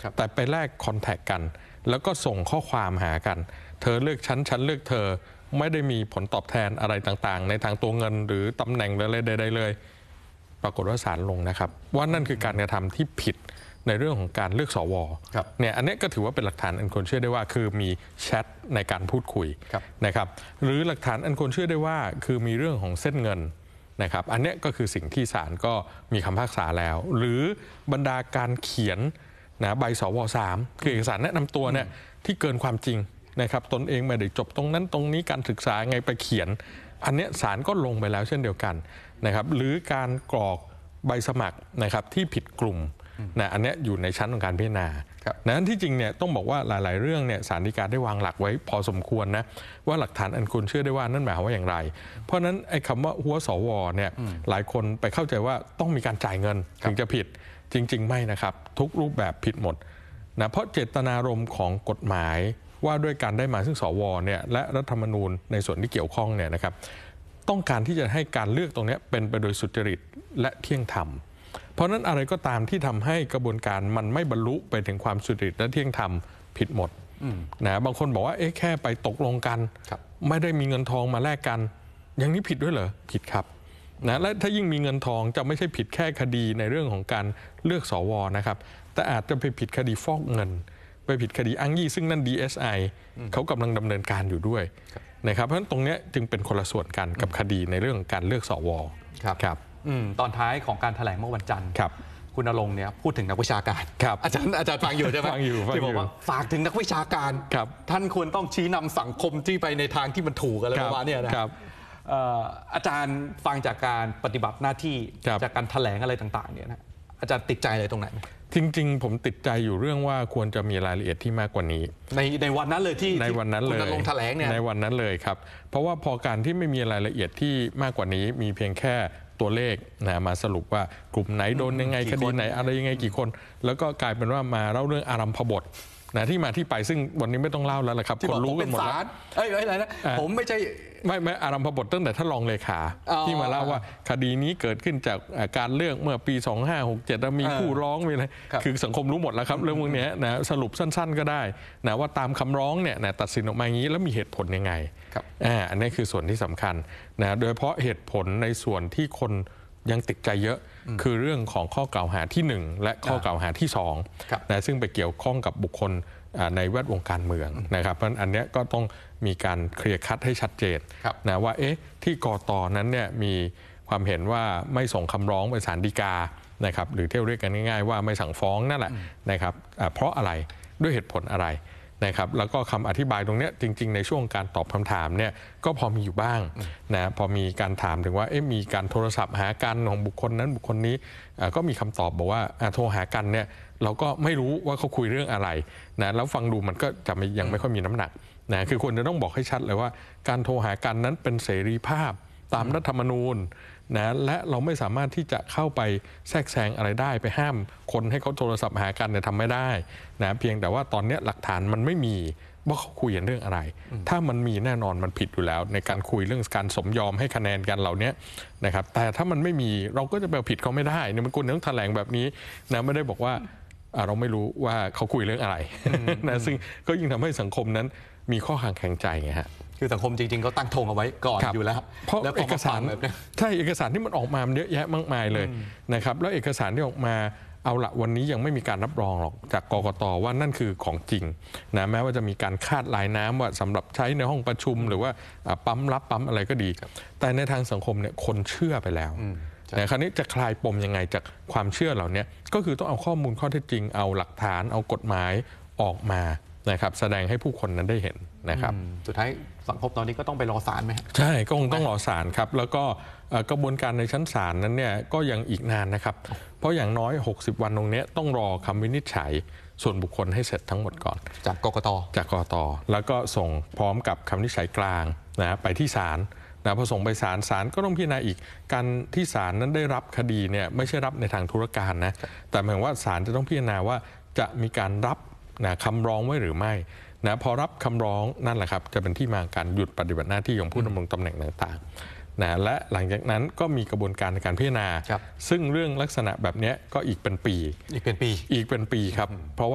แต่ไปแลกคอนแทคกันแล้วก็ส่งข้อความหากันเธอเลือกฉันฉันเลือกเธอไม่ได้มีผลตอบแทนอะไรต่างๆในทางตัวเงินหรือตำแหน่งอะไรใดๆเลยปรากฏว่าศาลลงนะครับว่านั่นคือการกระทำที่ผิดในเรื่องของการเลือกสวเนี่ยอันนี้ก็ถือว่าเป็นหลักฐานอันควรเชื่อได้ว่าคือมีแชทในการพูดคุยนะครับหรือหลักฐานอันควรเชื่อได้ว่าคือมีเรื่องของเส้นเงินนะครับอันนี้ก็คือสิ่งที่ศาลก็มีคำพิพากษาแล้วหรือบรรดาการเขียนใบสว3คือเอกสารแนะนำตัวเนี่ยที่เกินความจริงนะครับตนเองไม่ได้จบตรงนั้นตรงนี้การศึกษาไงไปเขียนอันนี้ศาลก็ลงไปแล้วเช่นเดียวกันนะครับหรือการกรอกใบสมัครนะครับที่ผิดกลุ่มนะอันนี้อยู่ในชั้นของการพิจารณานั้นที่จริงเนี่ยต้องบอกว่าหลายๆเรื่องเนี่ยศาลฎีกาได้วางหลักไว้พอสมควรนะว่าหลักฐานอันควรเชื่อได้ว่านั่นหมายความว่าอย่างไรเพราะนั้นไอ้คำว่าหัวสวเนี่ยหลายคนไปเข้าใจว่าต้องมีการจ่ายเงินถึงจะผิดจริงๆไม่นะครับทุกรูปแบบผิดหมดนะเพราะเจตนารมณ์ของกฎหมายว่าด้วยการได้มาซึ่งสวเนี่ยและรัฐธรรมนูญในส่วนที่เกี่ยวข้องเนี่ยนะครับต้องการที่จะให้การเลือกตรงนี้เป็นไปโดยสุจริตและเที่ยงธรรมเพราะนั้นอะไรก็ตามที่ทำให้กระบวนการมันไม่บรรลุไปถึงความสุจริตและเที่ยงธรรมผิดหมดนะบางคนบอกว่าแค่ไปตกลงกันไม่ได้มีเงินทองมาแลกกันอย่างนี้ผิดด้วยเหรอผิดครับนะและถ้ายิ่งมีเงินทองจะไม่ใช่ผิดแค่คดีในเรื่องของการเลือกสวนะครับแต่อาจจะไปผิดคดีฟอกเงินไปผิดคดีอ้างยี่ซึ่งนั่น DSI เขากำลังดำเนินการอยู่ด้วยนะครับเพราะฉะนั้นตรงนี้จึงเป็นคนละส่วนกันกับคดีในเรื่องของการเลือกสวครับตอนท้ายของการแถลงเมื่อวันจันทร์คุณณรงค์เนี่ยพูดถึงนักวิชาการอาจารย์ฟังอยู่ใช่ไหมที่บอกว่าฝากถึงนักวิชาการท่านควรต้องชี้นำสังคมที่ไปในทางที่มันถูกอะไรประมาณนี้นะครับอาจารย์ฟังจากการปฏิบัติหน้าที่จากการแถลงอะไรต่างๆเนี่ยนะอาจารย์ติดใจอะไรตรงไหนจริงๆผมติดใจอยู่เรื่องว่าควรจะมีรายละเอียดที่มากกว่านี้ในวันนั้นเลยที่ในวันนั้นเลยลงแถลงเนี่ยในวันนั้นเลยครับเพราะว่าพอการที่ไม่มีรายละเอียดที่มากกว่านี้มีเพียงแค่ตัวเลขนะมาสรุปว่ากลุ่มไหนโดนยังไงคดีไหนอะไรยังไงกี่คนแล้วก็กลายเป็นว่ามาเล่าเรื่องอารัมภบทนะที่มาที่ไปซึ่งวันนี้ไม่ต้องเล่าแล้วแหละครับคนรู้กันหมดแล้วอะไรนะผมไม่ใช่ไม่อารัมภบทตั้งแต่ท่านรองเลขาที่มาเล่าว่าคดีนี้เกิดขึ้นจากการเลือกเมื่อปี2567มีผู้ร้องมีอะไรคือสังคมรู้หมดแล้วครับเรื่องพวกนี้นะสรุปสั้นๆก็ได้นะว่าตามคำร้องเนี่ยนะตัดสินออกมาอย่างนี้แล้วมีเหตุผลยังไงอันนี้คือส่วนที่สำคัญนะโดยเฉพาะเหตุผลในส่วนที่คนยังติดใจเยอะคือเรื่องของข้อกล่าวหาที่1และข้อกล่าวหาที่2นะซึ่งไปเกี่ยวข้องกับบุคคลในแวดวงการเมืองนะครับเพราะอันนี้ก็ต้องมีการเคลียร์คัดให้ชัดเจนนะว่าที่กต.นั้นเนี่ยมีความเห็นว่าไม่ส่งคำร้องไปศาลฎีกานะครับหรือที่เรียกกันง่ายๆว่าไม่สั่งฟ้องนั่นแหละนะครับเพราะอะไรด้วยเหตุผลอะไรนะครับแล้วก็คำอธิบายตรงนี้จริงๆในช่วงการตอบคำถามเนี่ยก็พอมีอยู่บ้างนะพอมีการถามถึงว่ามีการโทรศัพท์หากันของบุคคลนั้นบุคคลนี้ก็มีคำตอบบอกว่าโทรหากันเนี่ยเราก็ไม่รู้ว่าเขาคุยเรื่องอะไรนะแล้วฟังดูมันก็จะยังไม่ค่อยมีน้ำหนักนะคือควรจะต้องบอกให้ชัดเลยว่าการโทรหากันนั้นเป็นเสรีภาพตามรัฐธรรมนูญนะและเราไม่สามารถที่จะเข้าไปแทรกแซงอะไรได้ไปห้ามคนให้เขาโทรศัพท์หากันเนี่ยทำไม่ได้นะเพียงแต่ว่าตอนนี้หลักฐานมันไม่มีว่าเขาคุยกันเรื่องอะไรถ้ามันมีแน่นอนมันผิดอยู่แล้วในการคุยเรื่องการสมยอมให้คะแนนกันเหล่านี้นะครับแต่ถ้ามันไม่มีเราก็จะไปผิดเขาไม่ได้เนี่ยมันควรต้องแถลงแบบนี้นะไม่ได้บอกว่าเราไม่รู้ว่าเขาคุยเรื่องอะไรนะซึ่งก็ยิ่งทำให้สังคมนั้นมีข้อห่างแข็งใจไงฮะคือสังคมจริงๆก็ตั้งธงเอาไว้ก่อนอยู่แล้วเพราะเอกสารใช่เอกสารที่มันออกมาเยอะแยะมากมายเลยนะครับแล้วเอกสารที่ออกมาเอาละวันนี้ยังไม่มีการรับรองหรอกจากกกต.ว่านั่นคือของจริงนะแม้ว่าจะมีการคาดลายน้ำว่าสำหรับใช้ในห้องประชุมหรือว่าปั๊มรับปั๊มอะไรก็ดีแต่ในทางสังคมเนี่ยคนเชื่อไปแล้วแต่คราวนี้จะคลายปมยังไงจากความเชื่อเหล่านี้ก็คือต้องเอาข้อมูลข้อเท็จจริงเอาหลักฐานเอากฎหมายออกมานะครับแสดงให้ผู้คนนั้นได้เห็นนะครับสุดท้ายสังคมตอนนี้ก็ต้องไปรอศาลไหมใช่ก็คงต้องรอศาลครับแล้วก็กระบวนการในชั้นศาลนั้นเนี่ยก็ยังอีกนานนะครับเพราะอย่างน้อย60วันตรงนี้ต้องรอคำวินิจฉัยส่วนบุคคลให้เสร็จทั้งหมดก่อนจากกกตแล้วก็ส่งพร้อมกับคำวินิจฉัยกลางนะไปที่ศาลนะพอส่งไปศาลก็ต้องพิจารณาอีกการที่ศาลนั้นได้รับคดีเนี่ยไม่ใช่รับในทางธุรการนะแต่หมายถึงว่าศาลจะต้องพิจารณาว่าจะมีการรับคำร้องไว้หรือไม่นะพอรับคำร้องนั่นแหละครับจะเป็นที่มาการหยุดปฏิบัติหน้าที่ของผู้ดำรงตำแหน่งต่างๆนะและหลังจากนั้นก็มีกระบวนการในการพิจารณาซึ่งเรื่องลักษณะแบบนี้ก็อีกเป็นปีครับเพราะว่า